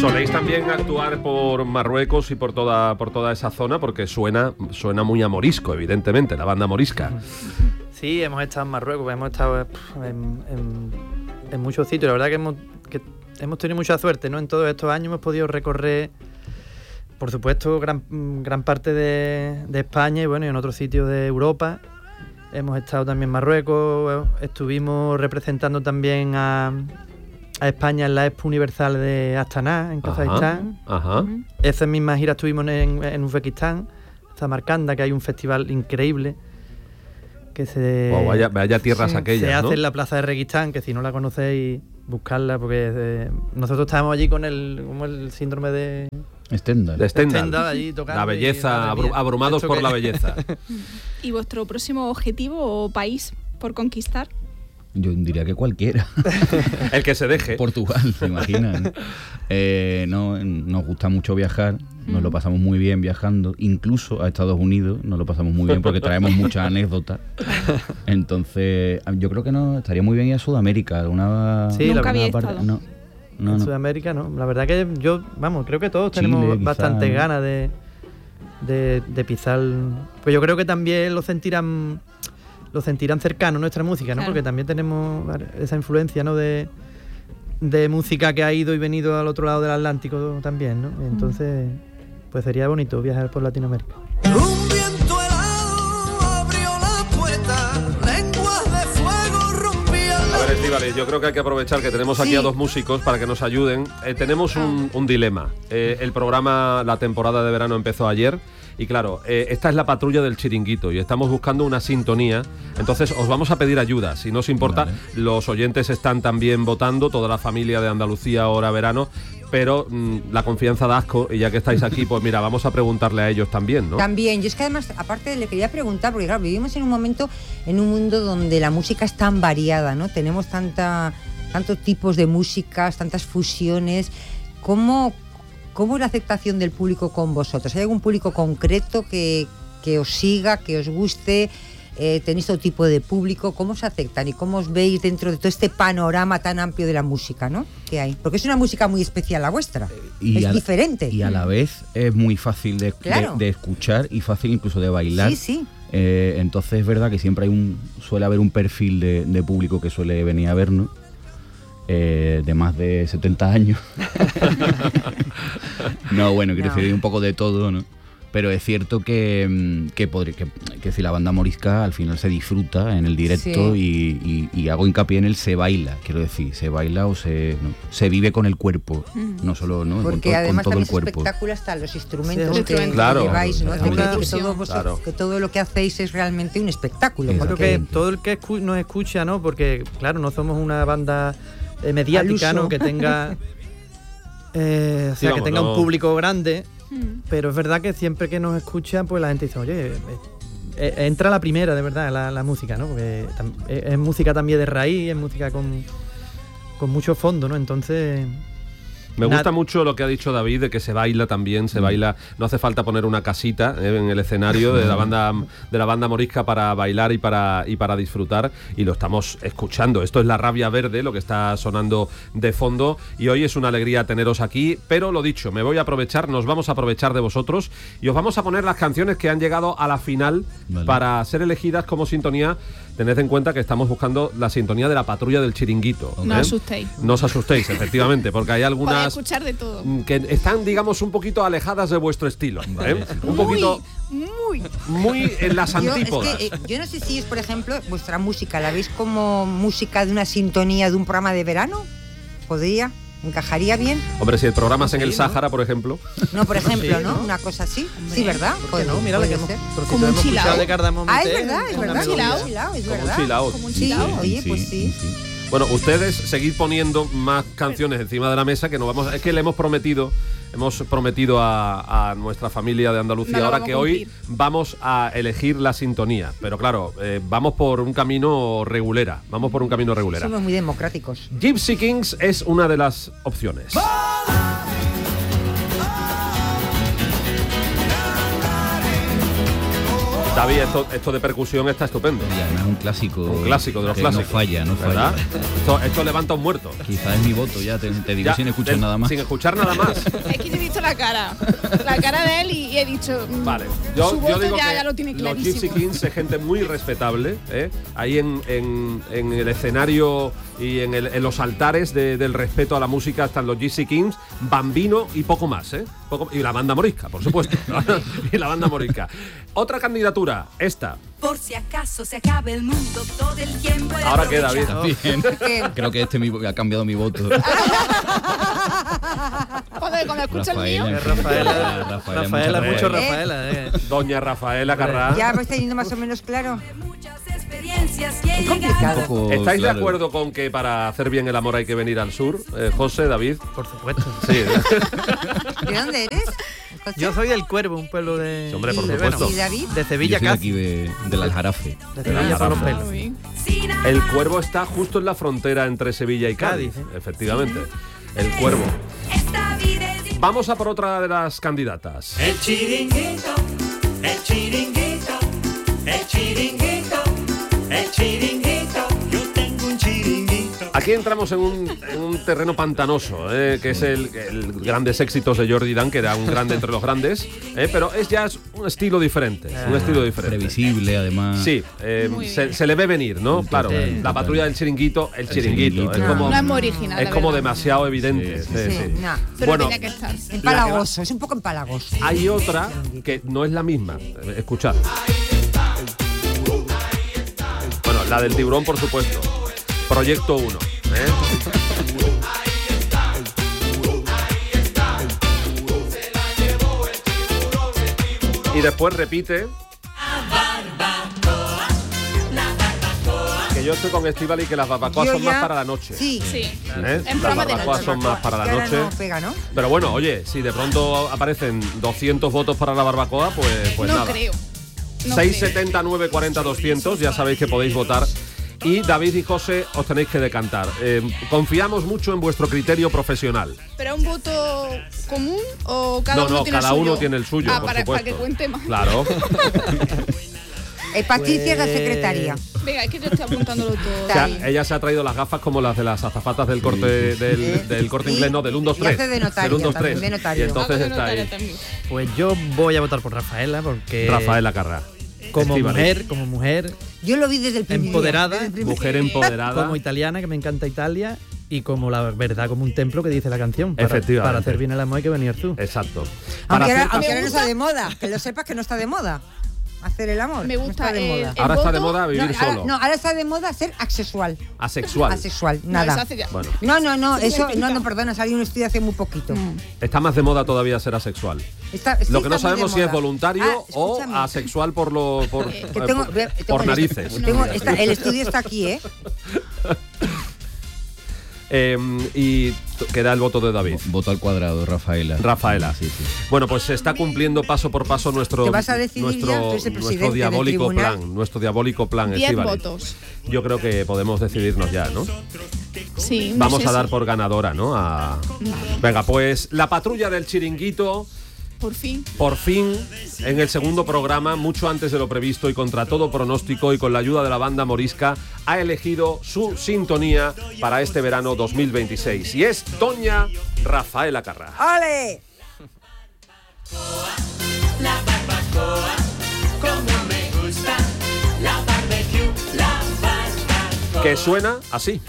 Soléis también actuar por Marruecos y por toda esa zona, porque suena muy a morisco, evidentemente, la banda morisca. Sí, hemos estado en Marruecos, hemos estado en muchos sitios. La verdad que hemos tenido mucha suerte, ¿no? En todos estos años hemos podido recorrer, por supuesto, gran parte de España y bueno, y en otros sitios de Europa. Hemos estado también en Marruecos, estuvimos representando también a España en la Expo Universal de Astana, en Kazajistán. Ajá. Esa misma gira estuvimos en Uzbekistán, Samarcanda, que hay un festival increíble que se... vaya tierras aquellas, se hace, ¿no? en la plaza de Reguistán, que si no la conocéis, buscarla, porque nosotros estábamos allí con el síndrome de Stendhal allí tocando. La belleza, abrumados por la belleza. ¿Y vuestro próximo objetivo o país por conquistar? Yo diría que cualquiera. El que se deje. Portugal, ¿se imaginan? Nos gusta mucho viajar, nos lo pasamos muy bien viajando, incluso a Estados Unidos nos lo pasamos muy bien porque traemos muchas anécdotas. Entonces, yo creo que estaría muy bien ir a Sudamérica. Nunca había estado. No. En Sudamérica no. La verdad que creo que todos Chile, tenemos bastante ganas de pisar. Pues yo creo que también lo sentirán cercano nuestra música, ¿no? Claro. Porque también tenemos esa influencia, ¿no? de música que ha ido y venido al otro lado del Atlántico también, ¿no? Entonces, pues sería bonito viajar por Latinoamérica. Un viento helado abrió la puerta, lenguas de fuego rompían la... A ver, Estíbaliz, yo creo que hay que aprovechar que tenemos aquí a dos músicos para que nos ayuden. Tenemos un dilema. El programa, la temporada de verano empezó ayer. Y claro, esta es la patrulla del Chiringuito y estamos buscando una sintonía. Entonces os vamos a pedir ayuda, si no os importa. Vale. Los oyentes están también votando, toda la familia de Andalucía ahora verano. Pero la confianza da asco y ya que estáis aquí, pues mira, vamos a preguntarle a ellos también, ¿no? También, yo es que además, aparte le quería preguntar, porque claro, vivimos en un mundo donde la música es tan variada, ¿no? Tenemos tantos tipos de músicas, tantas fusiones. ¿Cómo es la aceptación del público con vosotros? ¿Hay algún público concreto que os siga, que os guste? ¿Tenéis todo tipo de público? ¿Cómo os aceptan y cómo os veis dentro de todo este panorama tan amplio de la música, ¿no? que hay? Porque es una música muy especial la vuestra, es diferente. Y a la vez es muy fácil de escuchar y fácil incluso de bailar. Sí. Entonces es verdad que siempre suele haber un perfil de público que suele venir a vernos. De más de 70 años. No, bueno, quiero decir, un poco de todo, ¿no? Pero es cierto que si la banda morisca al final se disfruta en el directo, sí. y hago hincapié en el se baila, quiero decir, se baila o se vive con el cuerpo, no solo, ¿no? Porque además con todo también el cuerpo. espectáculo hasta los instrumentos que lleváis, ¿no? Que todo lo que hacéis es realmente un espectáculo. Creo que todo el que nos escucha, ¿no? Porque claro, no somos una banda mediática, ¿no? Que tenga que tenga un público grande, pero es verdad que siempre que nos escuchan, pues la gente dice, oye, entra la primera de verdad la música, ¿no? Porque es música también de raíz, es música con mucho fondo, ¿no? Entonces me gusta mucho lo que ha dicho David, de que se baila también, se baila, no hace falta poner una casita en el escenario de la banda morisca para bailar y para disfrutar, y lo estamos escuchando. Esto es La Rabia Verde, lo que está sonando de fondo, y hoy es una alegría teneros aquí, pero lo dicho, nos vamos a aprovechar de vosotros y os vamos a poner las canciones que han llegado a la final para ser elegidas como sintonía. Tened en cuenta que estamos buscando la sintonía de la patrulla del Chiringuito. No asustéis. No os asustéis, efectivamente, porque hay algunas podéis escuchar de todo que están, digamos, un poquito alejadas de vuestro estilo, un poquito muy en las antípodas. Yo no sé si es, por ejemplo, vuestra música, ¿la veis como música de una sintonía de un programa de verano? ¿Podría? ¿Encajaría bien? Hombre, si el programa es en el Sáhara, por ejemplo. No, por ejemplo, sí, ¿no? Una cosa así. Sí, ¿verdad? Pues no, mira lo que hemos escuchado de Cardamom. Es verdad. Es verdad. Como un chilao. Oye, pues sí. Bueno, ustedes seguid poniendo más canciones encima de la mesa, que es que le hemos prometido a nuestra familia de Andalucía ahora que hoy vamos a elegir la sintonía. Pero claro, vamos por un camino regulera. Somos muy democráticos. Gypsy Kings es una de las opciones. David, esto de percusión está estupendo. Y además es un clásico. Un clásico de los que clásicos. No falla, no ¿verdad? falla. Esto levanta un muerto. Quizás es mi voto, ya te digo Ya, sin escuchar nada más. Sin escuchar nada más. Es que yo he visto la cara de él y he dicho, Vale, su yo voto digo ya que lo tiene los clarísimo. Gypsy Kings es gente muy respetable, ¿eh? Ahí en el escenario y en los altares del respeto a la música están los Gypsy Kings, Bambino y poco más, ¿eh? Y la banda morisca, por supuesto. Y la banda morisca. Otra candidatura, esta. Por si acaso se acabe el mundo, todo el tiempo. Ahora qué, David. Bien. Creo que ha cambiado mi voto. Cuando escucho el mío. Rafaela, mucho Rafaela. Doña Rafaela Carrá. Ya me está yendo más o menos claro. Muchas experiencias y he Es complicado. llegado. Poco ¿Estáis claro. de acuerdo con que para hacer bien el amor hay que venir al sur? José, David. Por supuesto. Sí. ¿De dónde eres? José? Yo soy del Cuervo, un pueblo de. Sí, hombre, por de, supuesto. ¿Y David? De Sevilla, Yo soy de casi. aquí del Aljarafe. De Sevilla por los pelos. Muy bien. El Cuervo está justo en la frontera entre Sevilla y Cádiz. Cádiz, ¿eh? Efectivamente. El Cuervo. Esta vida es Vamos a por otra de las candidatas. El chiringuito, el chiringuito, el chiringuito, el chiringuito. Yo tengo un chiringuito. Aquí entramos en un terreno pantanoso, que es el grandes éxitos de Jordi Dan, que era un grande entre los grandes, pero ya es un estilo diferente. Un estilo diferente. Previsible, además. Sí, Muy bien. se le ve venir, ¿no? Claro, Sí. la patrulla del chiringuito, el chiringuito. chiringuito. Es como, No es muy original. es la como verdad. demasiado evidente. Sí, Sí, Sí, sí. no. Pero Bueno, tenía que estar. Empalagoso, es un poco empalagoso. hay otra que no es la misma. Escuchad. Bueno, la del tiburón, por supuesto. Proyecto 1. Y después repite. Que yo estoy con Estíbal y que las barbacoas Yo son ya- más para la noche. Sí. Sí. ¿Eh? En Las programa de barbacoas noche. son más para la Que ahora noche. no pega, ¿no? Pero bueno, oye, si de pronto aparecen 200 votos para la barbacoa, pues no nada. creo. No 670 940 200, ya sabéis que podéis votar. Y David y José os tenéis que decantar. Confiamos mucho en vuestro criterio profesional. creo. ¿Pero un voto común o cada No, uno no, tiene cada el suyo? uno tiene el suyo, Ah, por para supuesto. que cuente más. Claro. Patricia es la Pues- secretaria. Venga, es que yo estoy apuntándolo todo. O sea, David. ella se ha traído las gafas como las de las azafatas del corte del corte Y- inglés, no, del 1, 2, y 3. hace de notaria, del 1, 2, también 3. de notario. Y entonces Ah, está notaria ahí también. Pues yo voy a votar por Rafaela porque. Rafaela Carrá. Como Estíbaliz. mujer, Yo lo vi desde el primer día, Empoderada, desde el primer Mujer día. empoderada. como italiana, que me encanta Italia, y como la verdad, como un templo que dice la canción. Efectivamente. Para hacer bien el amor hay que venir tú. Exacto. Aunque Para ahora, hacer- aunque ahora no gusta- está de moda, que lo sepas que no está de moda. Hacer el amor. Me no gusta está de moda. el Ahora está de voto- moda vivir no, ahora, solo. no, ahora está de moda ser asexual. Asexual. Asexual, No, nada. eso hace ya. Bueno, No, Sí, eso, me no, pica. perdona, salió un estudio hace muy poquito. está más de moda todavía ser asexual. Sí, Lo que no está muy de sabemos si es moda. voluntario Ah, o escúchame. asexual por Que tengo- tengo por el- narices. el estudio está aquí, ¿eh? Y queda el voto de David. Voto al cuadrado, Rafaela. Rafaela. Sí, sí. Bueno, pues se está cumpliendo paso por paso nuestro ¿Te vas a decidir ya? Tú nuestro, eres el nuestro presidente del diabólico tribunal. plan, nuestro diabólico plan. 10 Estíbaliz. votos. Yo creo que podemos decidirnos ya, ¿no? Sí. no Vamos sé a dar si- por ganadora, ¿no? Venga, pues la patrulla del chiringuito. Por fin. Por fin, en el segundo programa, mucho antes de lo previsto y contra todo pronóstico y con la ayuda de la banda morisca, ha elegido su sintonía para este verano 2026. Y es Doña Rafaela Carrá. ¡Ole! La barbacoa, como me gusta. La barbecue, la barbacoa. Que suena así.